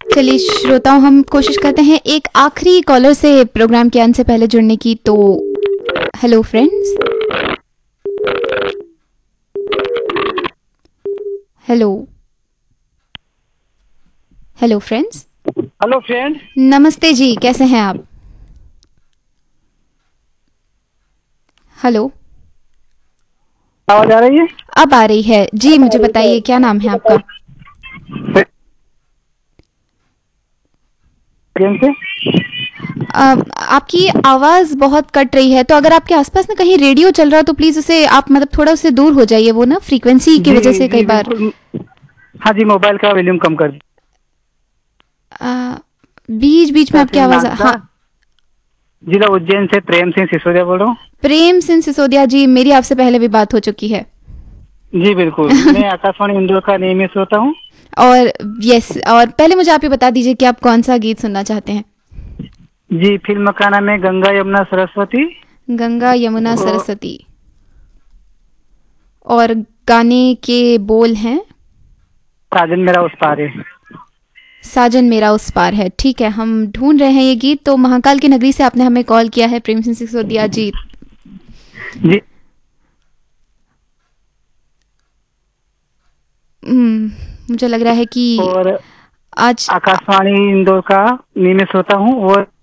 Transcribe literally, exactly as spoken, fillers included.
चलिए श्रोताओं, हम कोशिश करते हैं एक आखिरी कॉलर से प्रोग्राम के अंत से पहले जुड़ने की। तो hello friends, hello hello friends, hello friend. नमस्ते जी, कैसे हैं आप? हेलो, आवाज आ रही है? अब आ रही है जी। मुझे बताइए, क्या नाम है आपका? प्रेम से। आ, आपकी आवाज बहुत कट रही है, तो अगर आपके आसपास में कहीं रेडियो चल रहा हो तो प्लीज उसे आप मतलब थोड़ा उससे दूर हो जाइए। वो ना फ्रीक्वेंसी की जी वजह से कई जी बार बिल्कुल। हाँ जी, मोबाइल का वॉल्यूम कम कर दी। आ, बीच बीच में आपकी तहसील आवाज। नागदा, हाँ, जिला उज्जैन से प्रेम सिंह सिसोदिया बोल रहा हूँ। प्रेम सिंह सिसोदिया जी, मेरी आपसे पहले भी बात हो चुकी है। जी बिल्कुल, मैं आकाशवाणी इंदौर का नियमित होता हूँ। और यस, और पहले मुझे आप ये बता दीजिए कि आप कौन सा गीत सुनना चाहते हैं? जी, फिल्म का नाम है गंगा यमुना सरस्वती। गंगा यमुना और सरस्वती। और गाने के बोल हैं साजन मेरा उस पार है। साजन मेरा उस पार है। ठीक है, हम ढूंढ रहे हैं ये गीत। तो महाकाल की नगरी से आपने हमें कॉल किया है, प्रेम सिंह सिसोदिया जी। जी। हम्म, मुझे लग रहा है कि और आज आकाशवाणी इंदौर का नियमित होता हूँ। और